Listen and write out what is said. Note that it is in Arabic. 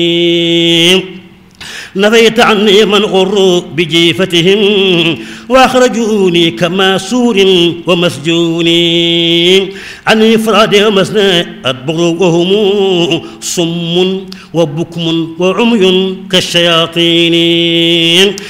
نفيت عني من غروا بجيفتهم وأخرجوني كماسور ومسجون عن إفراد ومسنى أدبروا وهم صم وبكم وعمي كالشياطين